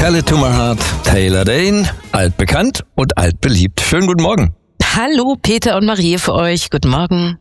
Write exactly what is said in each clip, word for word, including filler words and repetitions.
Tell It To My Heart, Taylor Dayne, altbekannt und altbeliebt. Schönen guten Morgen. Hallo, Peter und Marie für euch. Guten Morgen.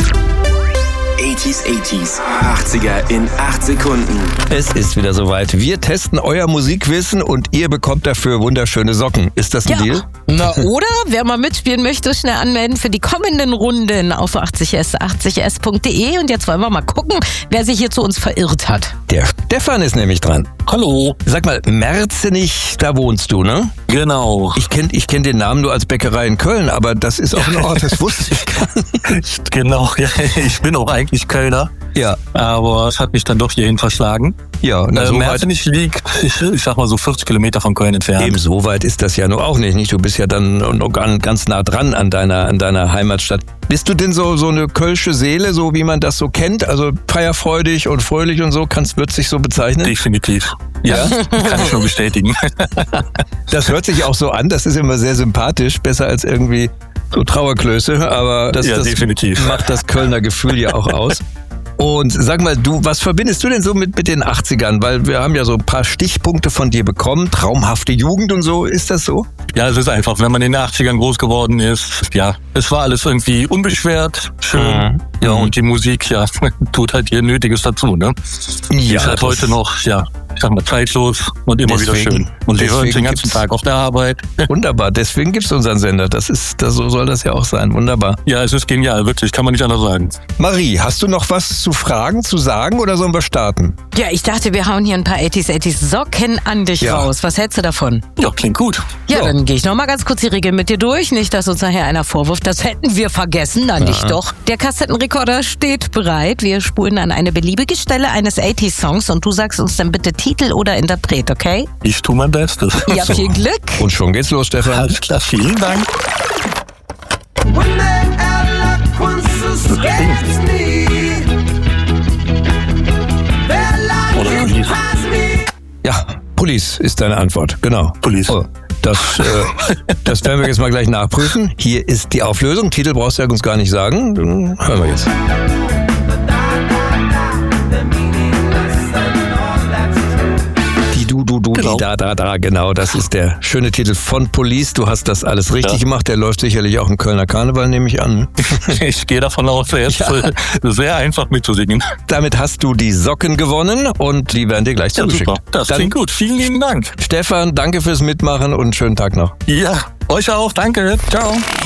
achtziger, achtziger, achtziger in acht Sekunden. Es ist wieder soweit. Wir testen euer Musikwissen und ihr bekommt dafür wunderschöne Socken. Ist das ein Ja. Deal? Na, oder? Wer mal mitspielen möchte, schnell anmelden für die kommenden Runden auf achtzig s, achtzig s punkt de. Und jetzt wollen wir mal gucken, wer sich hier zu uns verirrt hat. Der Stefan ist nämlich dran. Hallo. Sag mal, Merzenich, da wohnst du, ne? Genau. Ich kenne ich kenn den Namen nur als Bäckerei in Köln, aber das ist auch ein Ort, das wusste ich gar nicht. Genau, ja, ich bin auch eigentlich Kölner, Ja, aber es hat mich dann doch hierhin verschlagen. ja. Na, Äh, so weit, Merzenich liegt, ich, ich sag mal so vierzig Kilometer von Köln entfernt. eben so weit ist das ja nur auch nicht, nicht? Du bist ja dann noch ganz ganz nah dran an deiner, an deiner Heimatstadt. Bist du denn so, so eine kölsche Seele, so wie man das so kennt? Also feierfreudig und fröhlich und so, kannst, wird sich so bezeichnen? Definitiv. Ja? Kann ich nur bestätigen. Das hört sich auch so an, das ist immer sehr sympathisch, besser als irgendwie so Trauerklöße, aber das, Ja, das definitiv. macht das Kölner Gefühl ja auch aus. Und sag mal, du, was verbindest du denn so mit, mit den achtzigern? Weil wir haben ja so ein paar Stichpunkte von dir bekommen, traumhafte Jugend und so, ist das so? Ja, es ist einfach, wenn man in den achtzigern groß geworden ist, ja, es war alles irgendwie unbeschwert, schön. Mhm. Ja, Mhm. und die Musik, ja, tut halt ihr Nötiges dazu, ne? Die ist halt das- heute noch, ja, ich sag mal, zeitlos und immer wieder Deswegen- schön. Und wir hören deswegen den ganzen gibt's- Tag auf der Arbeit. Wunderbar, deswegen gibt's unseren Sender. Das ist, das, so soll das ja auch sein. Wunderbar. Ja, es ist genial, wirklich, kann man nicht anders sagen. Marie, hast du noch was zu fragen, zu sagen oder sollen wir starten? Ja, ich dachte, wir hauen hier ein paar achtziger, achtziger Socken an dich Ja. raus. Was hältst du davon? Ja, klingt gut. Ja, Ja. dann gehe ich noch mal ganz kurz die Regeln mit dir durch. Nicht, dass uns nachher einer vorwirft, das hätten wir vergessen. Na, nicht doch. Der Kassettenrekorder steht bereit. Wir spulen an eine beliebige Stelle eines achtziger-Songs und du sagst uns dann bitte Titel oder Interpret, okay? Ich tue mein Bestes. Ja, viel Glück. Und schon geht's los, Stefan. Alles klar, vielen Dank. When that eloquence scares me, their Oder life Police. has me. Ja, Police ist deine Antwort, genau. Police. Oh, das, äh, das werden wir jetzt mal gleich nachprüfen. Hier ist die Auflösung. Titel brauchst du ja uns gar nicht sagen. Dann hören wir jetzt. Die Du, Du, Du, Genau. die Da, Da, Da, genau. Das ist der schöne Titel von Police. Du hast das alles richtig Ja. gemacht. Der läuft sicherlich auch im Kölner Karneval, nehme ich an. Ich gehe davon aus, er ist Ja. äh, sehr einfach mitzusingen. Damit hast du die Socken gewonnen und die werden dir gleich Ja, zugeschickt. super. Das Dann, klingt gut. Vielen lieben Dank. Stefan, danke fürs Mitmachen und schönen Tag noch. Ja, euch auch. Danke. Ciao.